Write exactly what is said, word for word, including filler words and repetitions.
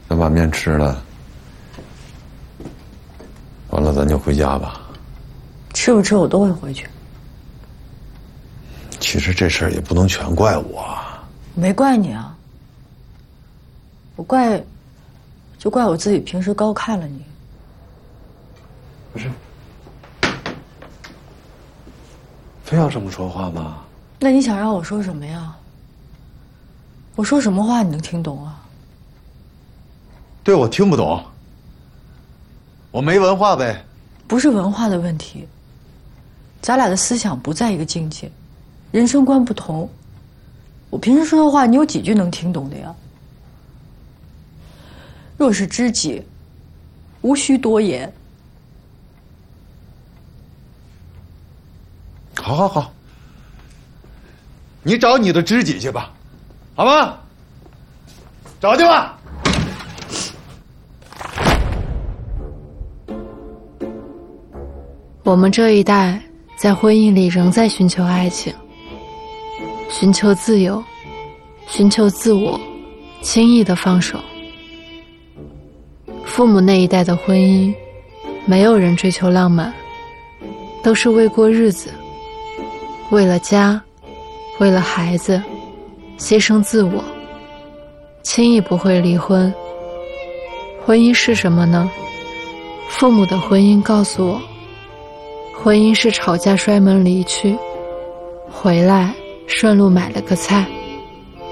咱把面吃了，完了咱就回家吧。 吃不吃我都会回去。 其实这事儿也不能全怪我。 没怪你啊，我怪，就怪我自己平时高看了你。 不是，非要这么说话吗？ 那你想让我说什么呀？我说什么话你能听懂啊？ 对，我听不懂，我没文化呗。 不是文化的问题，咱俩的思想不在一个境界，人生观不同。我平时说的话，你有几句能听懂的呀？若是知己，无需多言。 好好好，你找你的知己去吧，好吗？找去吧。 我们这一代在婚姻里仍在寻求爱情，寻求自由，寻求自我，轻易的放手。父母那一代的婚姻，没有人追求浪漫，都是为过日子，为了家，为了孩子，牺牲自我，轻易不会离婚。婚姻是什么呢？父母的婚姻告诉我，婚姻是吵架摔门离去，回来顺路买了个菜。